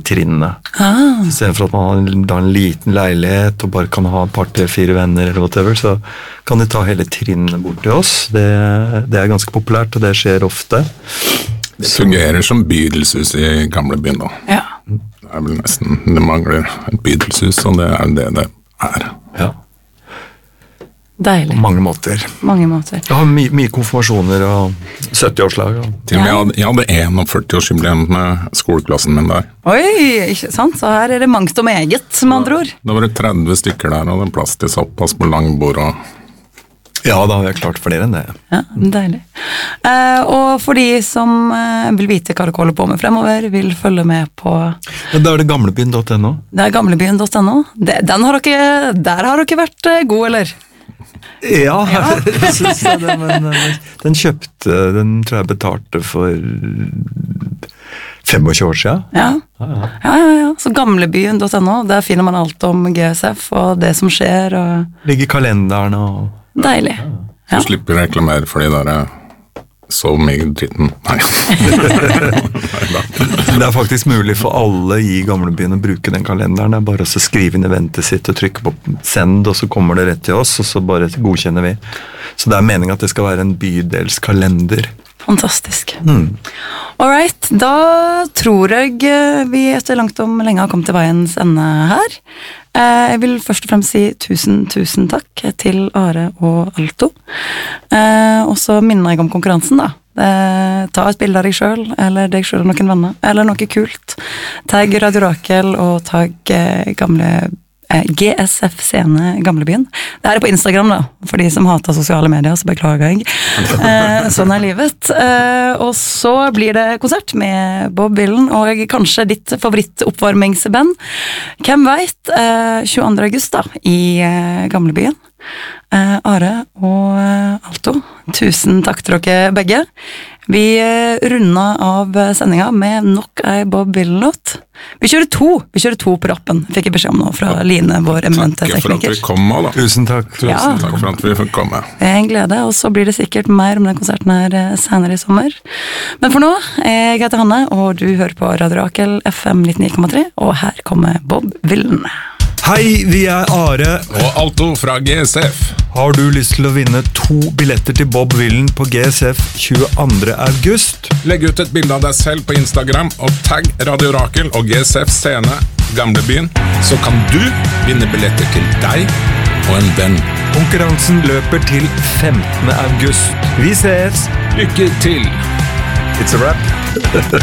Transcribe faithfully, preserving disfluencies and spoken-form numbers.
trinnene. Ah. I stedet for at man har en, da en liten leilighet og bare kan ha et par, tre, fire venner eller whatever, så kan de ta hele trinnene bort til oss. Det, det er ganske populært, og det skjer ofte. Det fungerer som bydelshus i gamlebyen da. Ja. Det er vel nesten, det mangler et bydelshus, og det er det det er. Ja. Deilig. På mange måter. Mange måter. Jeg har my mye konfirmasjoner og sytti-årslag. Og... Til og med jeg hadde, jeg hadde enogførti-årsjubileum med skoleklassen min der. Oi, ikke sant? Så her er det mangt og meget, med andre ord. Da var det tretti stykker der, og det er plass til såpass på langbord og... Ja, da har jeg klart flere enn det. Ja, deilig. Eh, og for de som eh, vil vite hva dere holder på med fremover, vil følge med på... Ja, da er det gamlebyen punktum no. Det er gamlebyen punktum no. Det, den har dere, der har dere vært eh, god, eller? Ja, jeg synes det, men den kjøpte, den tror jeg betalte for tjuefem år siden. Ja, ja, ja. ja, ja. Så gamlebyen punktum no, der finner man alt om G S F og det som skjer. Og... Ligger i kalenderen og... Deilig. Så Ja. slipper jeg reklamere for de der så mye dritten. Nei. Det er faktisk mulig for alle i gamlebyen å bruke den kalenderen. Det er bare å skrive inn eventet sitt og trykke på send, og så kommer det rett til oss, og så bare godkjenner vi. Så det er meningen at det skal være en bydelskalender. Fantastisk. Mm. Alright, da tror jeg vi etter langt om lenge har kommet til veiens ende her. Jeg vil først og fremst si tusen, tusen takk til Are og Alto. Og så minner jeg om konkurransen da. Ta et bilde av deg selv, eller deg selv og noen venner, eller noe kult. Tagg Radio Rakel og tagg gamle G S F Scene Gamlebyen. Det her er på Instagram da, for de som hater sosiale medier, så beklager jeg. Eh, sånn er livet. Eh, og så blir det konsert med Bob Dylan, og kanskje ditt favorittoppvarmingsband. Hvem vet? Eh, tjueandre august da, i eh, Gamlebyen. Eh, Are og eh, Alto, tusen takk til dere begge. Vi eh, rundet av sendinga med nok ei Bob Dylan-låt. Vi kjører to, vi kjører to på rappen, fikk jeg beskjed om nå fra Line, vår eminente Takk for at tekniker. vi kom da. Tusen takk. Tusen Ja. takk for at vi fikk komme. Det er en glede, og så blir det sikkert mer om den konserten her eh, senere i sommer. Men for nå, jeg heter Hanne, og du hører på Radio Rakel F M nittioni komma tre, og her kommer Bob Dylan. Hei, vi er Are. Og Alto fra G S F. Har du lyst til å vinne to billetter til Bob Dylan på G S F tjueandre august? Legg ut et bilde av deg selv på Instagram og tagg Radio Rakel og G S F Scene Gamlebyen, så kan du vinne billetter til deg og en venn. Konkurransen løper til femtende august. Vi ses! Lykke til! It's a wrap.